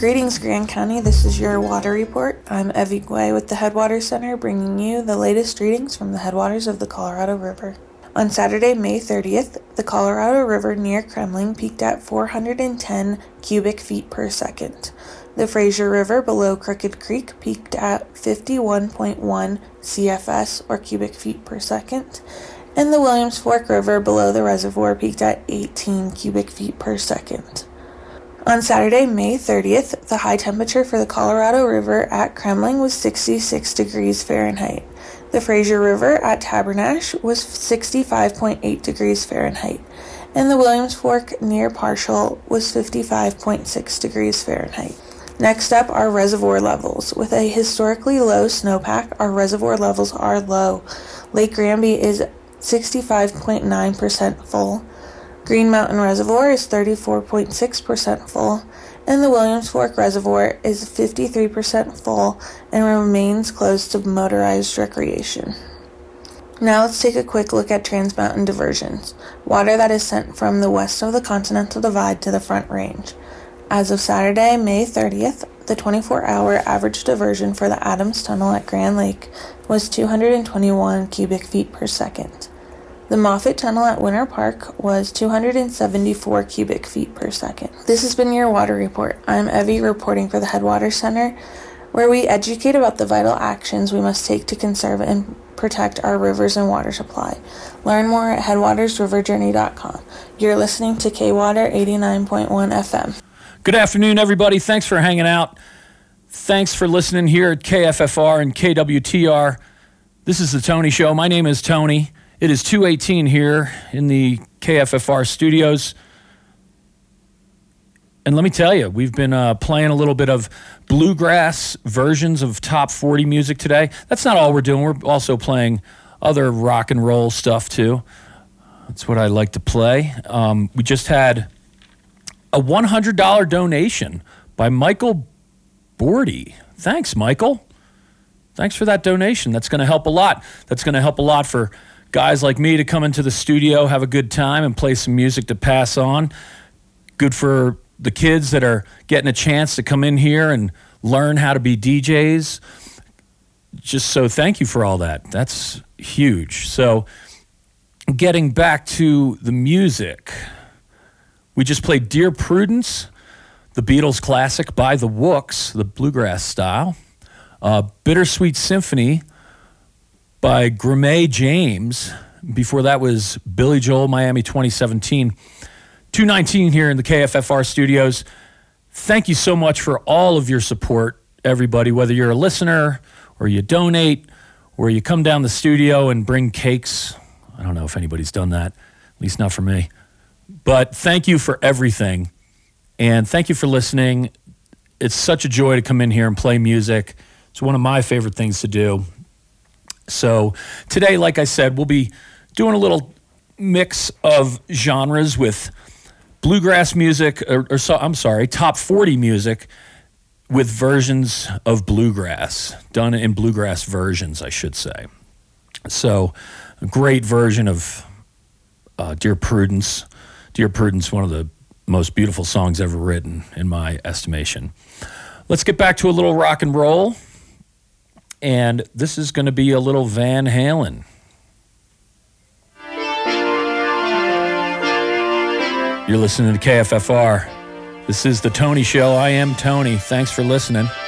Greetings, Grand County. This is your water report. I'm Evie Guay with the Headwaters Center, bringing you the latest readings from the headwaters of the Colorado River. On Saturday, May 30th, the Colorado River near Kremling peaked at 410 cubic feet per second. The Fraser River below Crooked Creek peaked at 51.1 CFS, or cubic feet per second, and the Williams Fork River below the reservoir peaked at 18 cubic feet per second. On Saturday, May 30th, the high temperature for the Colorado River at Kremling was 66 degrees Fahrenheit. The Fraser River at Tabernash was 65.8 degrees Fahrenheit, and the Williams Fork near Parshall was 55.6 degrees Fahrenheit. Next up are reservoir levels. With a historically low snowpack, our reservoir levels are low. Lake Granby is 65.9% full. Green Mountain Reservoir is 34.6% full, and the Williams Fork Reservoir is 53% full and remains closed to motorized recreation. Now let's take a quick look at Trans-Mountain diversions, water that is sent from the west of the Continental Divide to the Front Range. As of Saturday, May 30th, the 24-hour average diversion for the Adams Tunnel at Grand Lake was 221 cubic feet per second. The Moffett Tunnel at Winter Park was 274 cubic feet per second. This has been your water report. I'm Evie reporting for the Headwaters Center, where we educate about the vital actions we must take to conserve and protect our rivers and water supply. Learn more at headwatersriverjourney.com. You're listening to K-Water 89.1 FM. Good afternoon, everybody. Thanks for hanging out. Thanks for listening here at KFFR and KWTR. This is the Tony Show. My name is Tony. It is 2:18 here in the KFFR studios. And let me tell you, we've been playing a little bit of bluegrass versions of top 40 music today. That's not all we're doing. We're also playing other rock and roll stuff, too. That's what I like to play. We just had a $100 donation by Michael Bordy. Thanks, Michael. Thanks for that donation. That's going to help a lot. That's going to help a lot for guys like me to come into the studio, have a good time, and play some music to pass on. Good for the kids that are getting a chance to come in here and learn how to be DJs. Just so thank you for all that. That's huge. So getting back to the music, we just played Dear Prudence, the Beatles classic by the Wooks, the bluegrass style. Bittersweet Symphony by Grimet James. Before that was Billy Joel, Miami 2017. 2:19 here in the KFFR studios. Thank you so much for all of your support, everybody, whether you're a listener or you donate or you come down the studio and bring cakes. I don't know if anybody's done that, at least not for me. But thank you for everything, and thank you for listening. It's such a joy to come in here and play music. It's one of my favorite things to do. So today, like I said, we'll be doing a little mix of genres with bluegrass music, top 40 music with versions of bluegrass, done in bluegrass versions, I should say. So a great version of Dear Prudence. Dear Prudence, one of the most beautiful songs ever written, in my estimation. Let's get back to a little rock and roll. And this is going to be a little Van Halen. You're listening to KFFR. This is The Tony Show. I am Tony. Thanks for listening.